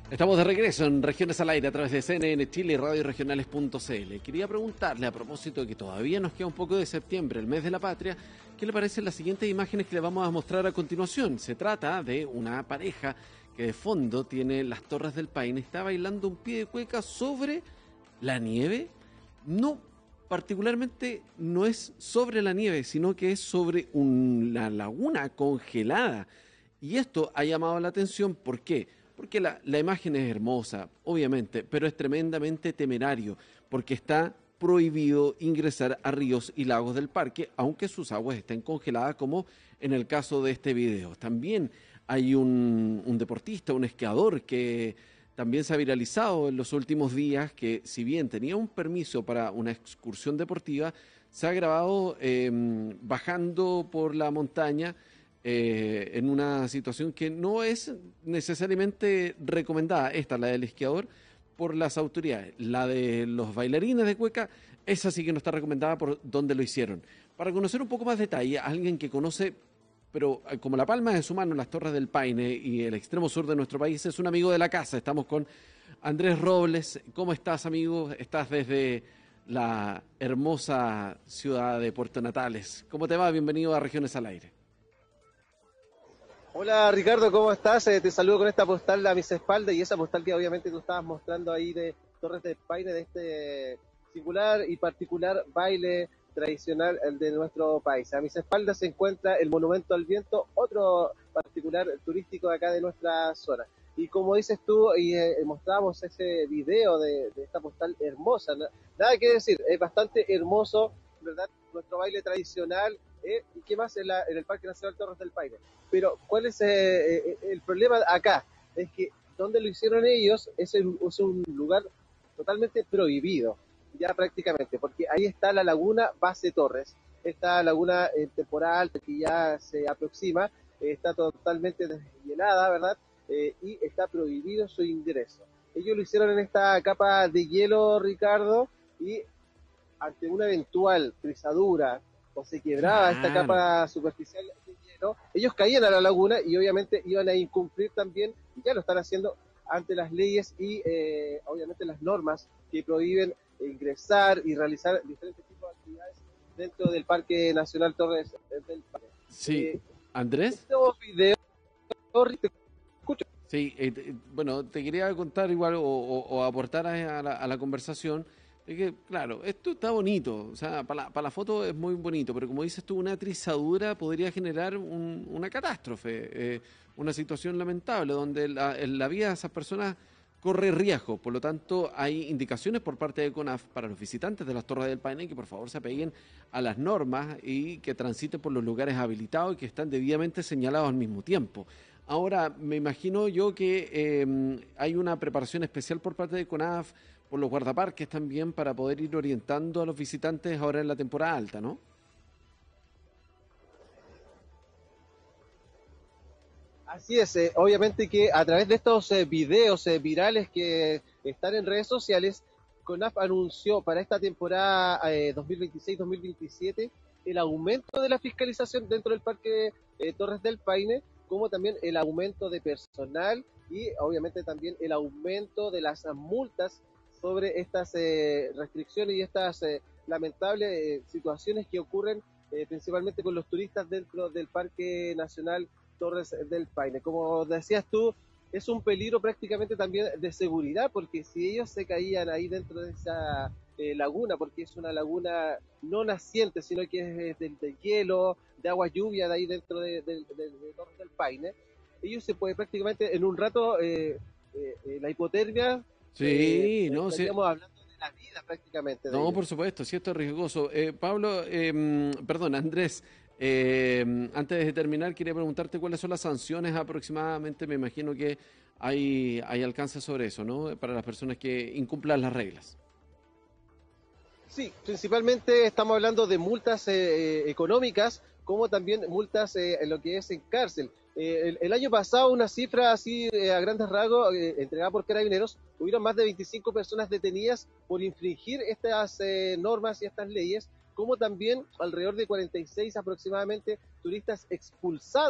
Estamos de regreso en Regiones al Aire a través de CNN Chile y radioregionales.cl. Quería preguntarle, a propósito de que todavía nos queda un poco de septiembre, el mes de la patria, ¿qué le parecen las siguientes imágenes que le vamos a mostrar a continuación? Se trata de una pareja que de fondo tiene las Torres del Paine, está bailando un pie de cueca sobre la nieve. No, particularmente no es sobre la nieve, sino que es sobre una laguna congelada. Y esto ha llamado la atención, ¿por qué? Porque la imagen es hermosa, obviamente, pero es tremendamente temerario, porque está prohibido ingresar a ríos y lagos del parque, aunque sus aguas estén congeladas, como en el caso de este video. También hay un deportista, un esquiador, que también se ha viralizado en los últimos días, que si bien tenía un permiso para una excursión deportiva, se ha grabado bajando por la montaña en una situación que no es necesariamente recomendada, esta, la del esquiador, por las autoridades. La de los bailarines de cueca, esa sí que no está recomendada por donde lo hicieron. Para conocer un poco más detalle, alguien que conoce, pero como la palma de su mano, las Torres del Paine y el extremo sur de nuestro país, es un amigo de la casa. Estamos con Andrés Robles. ¿Cómo estás, amigo? Estás desde la hermosa ciudad de Puerto Natales. ¿Cómo te va? Bienvenido a Regiones al Aire. Hola Ricardo, ¿cómo estás? Te saludo con esta postal a mis espaldas y esa postal que obviamente tú estabas mostrando ahí de Torres del Paine, de este singular y particular baile tradicional de nuestro país. A mis espaldas se encuentra el Monumento al Viento, otro particular turístico de acá de nuestra zona. Y como dices tú, y mostramos ese video de esta postal hermosa, nada que decir, es bastante hermoso, ¿verdad? Nuestro baile tradicional, y qué más en el Parque Nacional Torres del Paine. Pero ¿cuál es el problema acá? Es que donde lo hicieron ellos es un lugar totalmente prohibido, ya prácticamente, porque ahí está la laguna Base Torres, esta laguna temporal que ya se aproxima, está totalmente deshielada, ¿verdad? Y está prohibido su ingreso. Ellos lo hicieron en esta capa de hielo, Ricardo, y ante una eventual trizadura o se quebraba esta Claro. capa superficial de hielo, ellos caían a la laguna y obviamente iban a incumplir también, y ya lo están haciendo, ante las leyes y obviamente las normas que prohíben ingresar y realizar diferentes tipos de actividades dentro del Parque Nacional Torres del Paine. Sí, Andrés. Estos videos, te escucho. Sí, bueno, te quería contar igual o aportar a la conversación de que, claro, esto está bonito, o sea, para la foto es muy bonito, pero como dices tú, una trizadura podría generar una catástrofe, una situación lamentable donde la vida de esas personas corre riesgo. Por lo tanto, hay indicaciones por parte de CONAF para los visitantes de las Torres del Paine que por favor se apeguen a las normas y que transiten por los lugares habilitados y que están debidamente señalados al mismo tiempo. Ahora, me imagino yo que hay una preparación especial por parte de CONAF, por los guardaparques también, para poder ir orientando a los visitantes ahora en la temporada alta, ¿no? Así es, obviamente que a través de estos videos virales que están en redes sociales, CONAF anunció para esta temporada 2026-2027 el aumento de la fiscalización dentro del Parque Torres del Paine, como también el aumento de personal y obviamente también el aumento de las multas sobre estas restricciones y estas lamentables situaciones que ocurren principalmente con los turistas dentro del Parque Nacional Torres del Paine. Como decías tú, es un peligro prácticamente también de seguridad, porque si ellos se caían ahí dentro de esa laguna, porque es una laguna no naciente, sino que es del hielo, de agua lluvia de ahí dentro de Torres del Paine, ellos se puede prácticamente en un rato, la hipotermia, Sí, no, sí. estaríamos hablando de la vida prácticamente de No, ellos. por supuesto, sí, esto es riesgoso. Pablo, perdón, Andrés, antes de terminar, quería preguntarte cuáles son las sanciones aproximadamente. Me imagino que hay alcance sobre eso, ¿no? Para las personas que incumplan las reglas. Sí, principalmente estamos hablando de multas económicas, como también multas en lo que es en cárcel. El año pasado, una cifra así a grandes rasgos, entregada por Carabineros, hubieron más de 25 personas detenidas por infringir estas normas y estas leyes, como también alrededor de 46 aproximadamente turistas expulsados